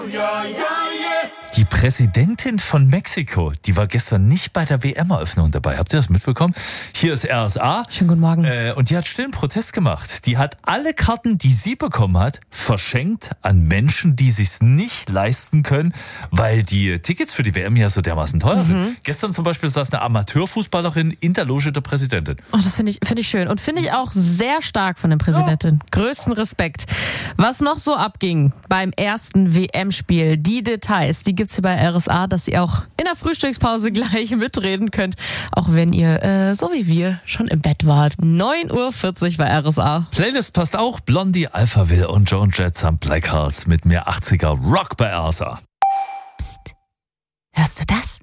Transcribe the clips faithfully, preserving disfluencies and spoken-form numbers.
Ja, ja, yeah. Die Präsidentin von Mexiko, die war gestern nicht bei der W M-Eröffnung dabei. Habt ihr das mitbekommen? Hier ist R S A. Schönen guten Morgen. Äh, und die hat stillen Protest gemacht. Die hat alle Karten, die sie bekommen hat, verschenkt an Menschen, die sich's nicht leisten können, weil die Tickets für die W M ja so dermaßen teuer mhm. sind. Gestern zum Beispiel saß eine Amateurfußballerin in der Loge der Präsidentin. Oh, das finde ich, finde ich schön. Und finde ich auch sehr stark von der Präsidentin. Ja. Größten Respekt. Was noch so abging beim ersten W M-Spiel, die Details, die gibt's hier bei R S A, dass ihr auch in der Frühstückspause gleich mitreden könnt, auch wenn ihr, äh, so wie wir, schon im Bett wart. neun Uhr vierzig bei R S A. Playlist passt auch. Blondie, Alphaville und Joan Jett samt Black Hearts mit mehr achtziger Rock bei R S A. Psst. Hörst du das?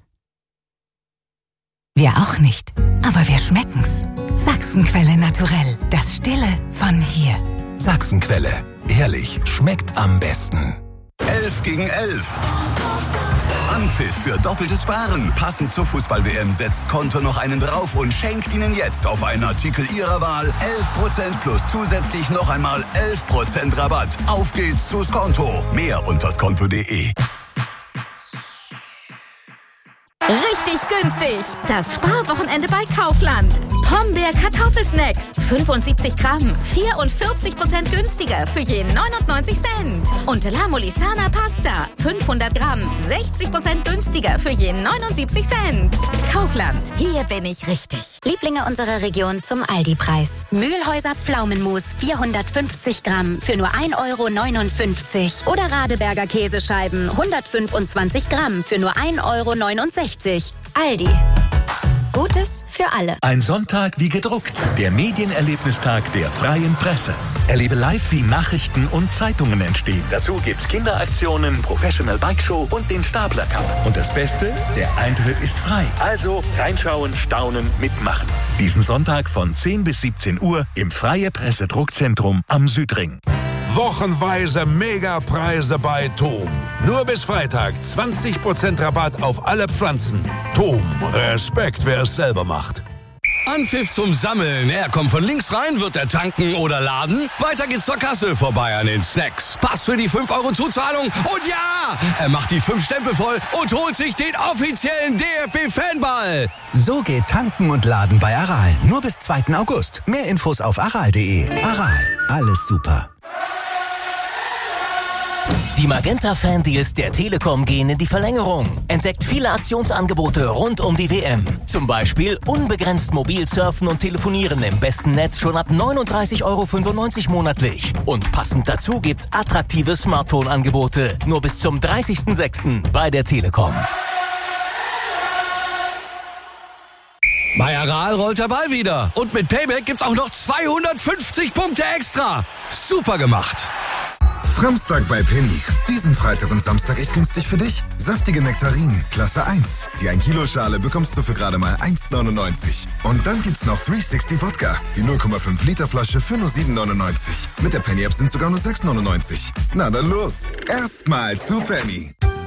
Wir auch nicht, aber wir schmecken's. Sachsenquelle naturell, das Stille von hier. Sachsenquelle, ehrlich, schmeckt am besten. elf gegen elf. Anpfiff für doppeltes Sparen. Passend zur Fußball-W M setzt Konto noch einen drauf und schenkt Ihnen jetzt auf einen Artikel Ihrer Wahl elf Prozent plus zusätzlich noch einmal elf Prozent Rabatt. Auf geht's zu Skonto. Mehr unter skonto punkt de. Richtig günstig. Das Sparwochenende bei Kaufland. Pombeer Kartoffelsnacks. fünfundsiebzig Gramm. vierundvierzig Prozent günstiger für je neunundneunzig Cent. Und La Molisana Pasta. fünfhundert Gramm. sechzig Prozent günstiger für je neunundsiebzig Cent. Kaufland. Hier bin ich richtig. Lieblinge unserer Region zum Aldi-Preis. Mühlhäuser Pflaumenmus vierhundertfünfzig Gramm für nur ein Euro neunundfünfzig. Oder Radeberger Käsescheiben hundertfünfundzwanzig Gramm für nur ein Euro neunundsechzig. Aldi. Gutes für alle. Ein Sonntag wie gedruckt. Der Medienerlebnistag der Freien Presse. Erlebe live, wie Nachrichten und Zeitungen entstehen. Dazu gibt's Kinderaktionen, Professional Bike Show und den Stapler Cup. Und das Beste, der Eintritt ist frei. Also reinschauen, staunen, mitmachen. Diesen Sonntag von zehn bis siebzehn Uhr im Freie Presse Druckzentrum am Südring. Wochenweise Megapreise bei Tom. Nur bis Freitag zwanzig Prozent Rabatt auf alle Pflanzen. Tom, Respekt, wer es selber macht. Anpfiff zum Sammeln. Er kommt von links rein, wird er tanken oder laden. Weiter geht's zur Kasse, vorbei an den Snacks. Pass für die fünf Euro Zuzahlung. Und ja, er macht die fünf Stempel voll und holt sich den offiziellen D F B-Fanball. So geht tanken und laden bei Aral. Nur bis zweiten August. Mehr Infos auf aral punkt de. Aral, alles super. Die Magenta-Fan-Deals der Telekom gehen in die Verlängerung. Entdeckt viele Aktionsangebote rund um die W M. Zum Beispiel unbegrenzt mobil surfen und telefonieren im besten Netz schon ab neununddreißig Euro fünfundneunzig monatlich. Und passend dazu gibt's attraktive Smartphone-Angebote. Nur bis zum dreißigsten sechsten bei der Telekom. Bei Aral rollt der Ball wieder. Und mit Payback gibt's auch noch zweihundertfünfzig Punkte extra. Super gemacht. Samstag bei Penny. Diesen Freitag und Samstag echt günstig für dich. Saftige Nektarinen, Klasse eins. Die ein Kilo Schale bekommst du für gerade mal eins neunundneunzig. Und dann gibt's noch dreihundertsechzig Wodka. Die null Komma fünf Liter Flasche für nur sieben neunundneunzig. Mit der Penny App sind sogar nur sechs neunundneunzig. Na dann los. Erstmal zu Penny.